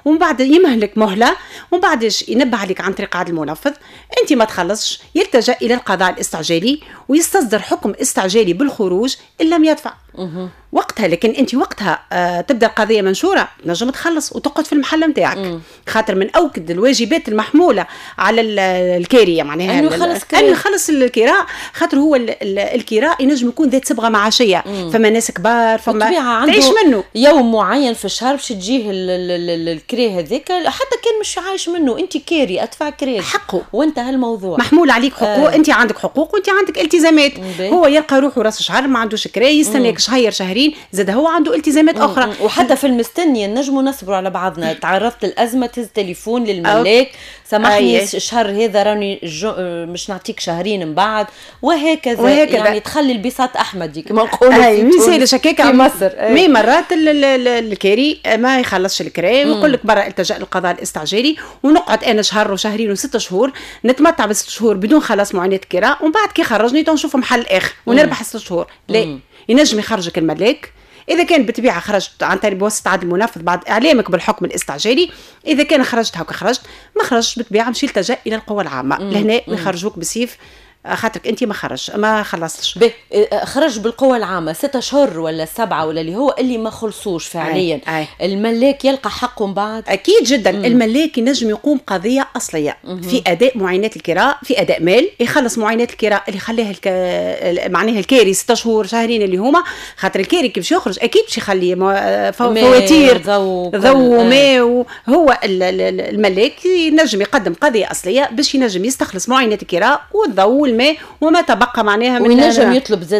ومن بعد يمهلك مهله، ومن بعد ينبه عليك عن طريق عدل المنفذ، انت ما تخلصش يلتجأ الى القضاء الاستعجالي ويستصدر حكم استعجالي بالخروج ان لم يدفع. وقتها لكن انت وقتها تبدا القضيه منشوره، تنجم تخلص وتقعد في المحل نتاعك، خاطر من اوكد الواجبات المحموله على الكاريه معناها انه يخلص الكراء، خاطر هو الكراء ينجم يكون ذات صبغه معاشيه، فما ناس كبار فما تعيش منه يوم معين في الشهر باش تجيه الكري هذاك، حتى كان مش عايش منه انت كاري ادفع كري حقه، وانتهى الموضوع، محمول عليك حقوق. انت عندك حقوق وانت عندك التزامات. هو يلقى روحه راس شهر ما عندوش كري، يستناك شهر شهرين، زاد هو عنده التزامات اخرى. وحتى في المستنيه نجموا نصبروا على بعضنا. تعرضت الازمه تهز تليفون للملاك، سامحني الشهر هذا راني مش نعطيك شهرين من بعد، وهكذا يعني تخلي البساط احمد كما نقولوا مثال شكاكه في مصر. مي مرات الكاري ما يخلصش الكري ويقول لك برا التجأ للقضاء الاستعجالي، ونقعد انا شهر وشهرين و6 شهور نتمتع ب6 شهور بدون خلاص معاناه كراء، ومن بعد كي خرجني تنشوف محل اخر ونربح 6 شهور. لا، ينجم يخرجك الملاك إذا كان بطبيعة خرجت عن طريق بواسطة عدل المنفذ بعد إعلامك بالحكم الاستعجالي. إذا كان خرجت هاك خرجت، ما خرجت بطبيعة مشي التجأ إلى القوى العامة لهنا ويخرجوك بسيف خاطرك انت ما خلصتش. خرج بالقوة العامة 6 أشهر ولا 7 ولا اللي هو اللي ما خلصوش فعليا. الملاك يلقى حقه من بعد. اكيد جدا. الملاك ينجم يقوم قضية اصلية في اداء معاينات الكراء، في اداء مال، يخلص معاينات الكراء اللي خليها معناها الكاري 6 شهور شهرين اللي هما، خاطر الكاري كيف يخرج اكيد باش يخلي فواتير ضو ماء. هو الملاك ينجم يقدم قضية اصلية باش ينجم يستخلص معاينات الكراء والضوء وما تبقى معناها من وينجم يطلب زاد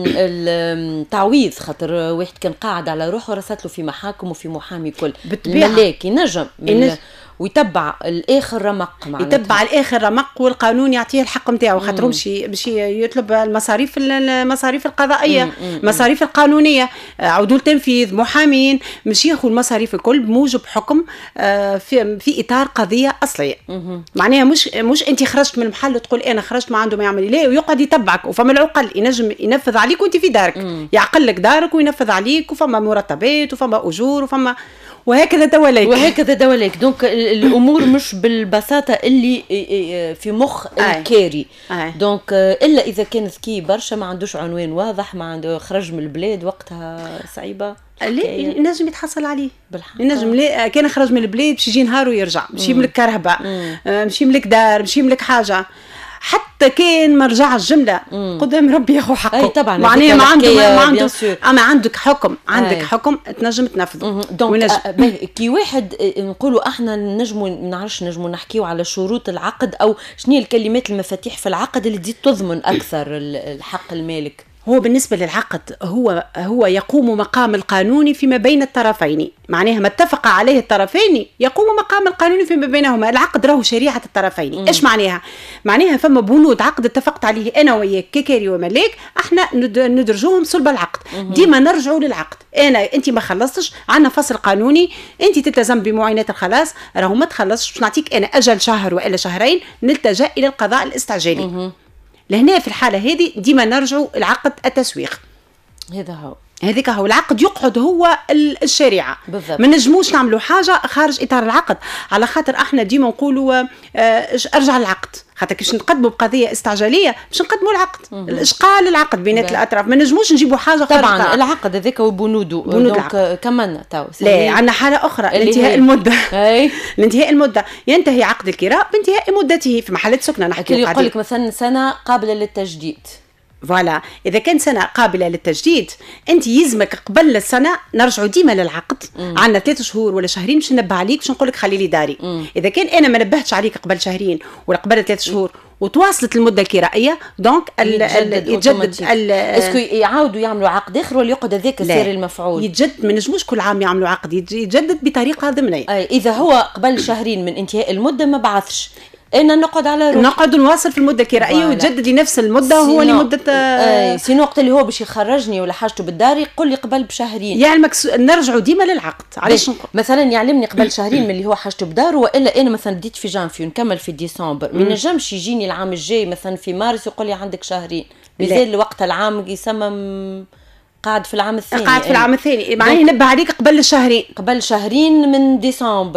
التعويض، خاطر واحد كان قاعد على روحه رسات له في محاكم وفي محامي كل. الملاك ينجم ويتبع الاخر رمق، يتبع الاخر رمق، والقانون يعطيه الحق نتاعو، خاطر باش يطلب المصاريف القضائيه، المصاريف القانونيه، عدول تنفيذ، محامين، مش ياخذ المصاريف الكل بموجب حكم في اطار قضيه اصليه. معناها مش انت خرجت من المحل تقول انا خرجت ما عنده ما يعمل ليه، ويقعد يتبعك. وفما العقل ينجم ينفذ عليك وانت في دارك، يعقل لك دارك وينفذ عليك، وفما مرتبات وفما اجور وفما وهكذا دواليك. دونك الامور مش بالبساطه اللي في مخ الكاري. دونك الا اذا كان ذكي برشا ما عندوش عنوان واضح، ما عنده خرج من البلاد، وقتها صعيبه. ينجم يتحصل عليه ينجم كان خرج من البلاد باش يجي نهار ويرجع، باش يملك كرهبه، باش يملك دار، باش يملك حاجه، حتى كان ما رجع الجمله قدام ربي ياخذ حقه. طبعا معناها ما عنده اما عندك حكم تنجم تنفذه. دونك كي واحد نقولوا احنا نجموا نحكيو على شروط العقد، او شنو الكلمات المفاتيح في العقد اللي تزيد تضمن اكثر الحق المالك. هو بالنسبة للعقد هو يقوم مقام القانون فيما بين الطرفين، معناها ما اتفق عليه الطرفين يقوم مقام القانون فيما بينهما. العقد راهو شريعة الطرفين. ايش معناها فما بنود عقد اتفقت عليه انا وياك ككاري وملاك، احنا ندرجوهم صلب العقد. ديما نرجعوا للعقد. انت ما خلصتش، عندنا فصل قانوني، انت تلتزم بمعاينات الخلاص، راهو ما تخلصش باش نعطيك انا اجل شهر والا شهرين، نلتجأ الى القضاء الاستعجالي. لهنا في الحالة هذه ديما نرجعوا العقد التسويق. هذاك هو العقد، يقعد هو الشريعة. ما نجموش نعملوا حاجة خارج إطار العقد، على خاطر احنا ديما نقولوا ارجع العقد، خاطر كيفاش نقدموا بقضية استعجالية باش نقدموا العقد، الإشقال العقد بينات الأطراف، ما نجموش نجيبوا حاجة خارج طبعا العقد هذاك وبنوده. دونك كملنا لا، عندنا حالة أخرى، انتهاء المدة. الانتهاء المدة ينتهي عقد الكراء بانتهاء مدته في محلات سكنة. نحكي يقول لك مثلا سنة قابلة للتجديد. فوالا، إذا كان سنة قابلة للتجديد أنت يلزمك قبل السنة نرجعوا ديما للعقد. عندنا 3 شهور ولا شهرين باش ننبه عليك، باش نقول لك خلي لي داري. إذا كان أنا ما نبهتش عليك قبل شهرين ولا قبل 3 شهور وتواصلت المدة الكرائية، دونك يتجدد. اسكو يعاودوا يعملوا عقد آخر ولا يقعد هذاك السير المفعول؟ يتجدد، ما نجموش كل عام يعملوا عقد، يتجدد بطريقة ضمنية. إذا هو قبل شهرين من انتهاء المدة ما بعثش، انا نقعد على روح، نقعد نواصل في المده الكرائيه ويجدد لي نفس المده، وهو لمده سينو وقت اللي هو باش يخرجني ولا حاجته بالدار يقول لي قبل بشهرين. يعني نرجعوا ديما للعقد. علاش مثلا يعلمني قبل شهرين من اللي هو حاجته بدار، والا انا مثلا بديت في جانفي ونكمل في ديسمبر، ما نجمش يجيني العام الجاي مثلا في مارس يقول لي عندك شهرين، مازال وقت العام يسمى قاعد في العام الثاني. معناه ينبه عليك قبل شهرين من ديسمبر.